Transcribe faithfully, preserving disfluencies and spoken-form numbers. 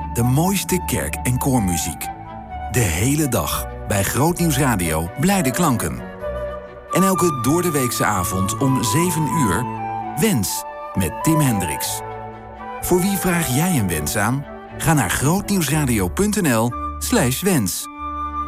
De mooiste kerk- en koormuziek. De hele dag bij Grootnieuws Radio Blijde Klanken. En elke doordeweekse avond om zeven uur... Wens met Tim Hendricks. Voor wie vraag jij een wens aan? Ga naar grootnieuwsradio punt n l slash wens.